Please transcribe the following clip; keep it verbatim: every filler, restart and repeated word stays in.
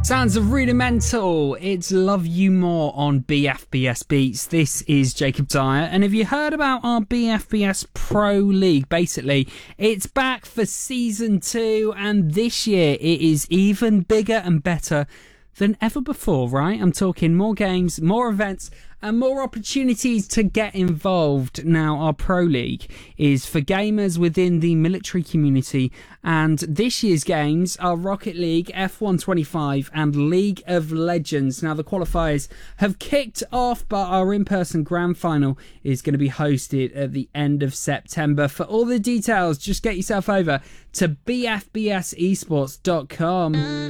Sounds of Rudimental. It's Love You More on B F B S Beats. This is Jacob Dyer. And have you heard about our B F B S Pro League? Basically, it's back for season two, and this year it is even bigger and better than ever before, right? I'm talking more games, more events, and more opportunities to get involved. Now, our Pro League is for gamers within the military community, and this year's games are Rocket League, F one twenty-five, and League of Legends. Now, the qualifiers have kicked off, but our in-person grand final is going to be hosted at the end of September. For all the details, just get yourself over to b f b s esports dot com.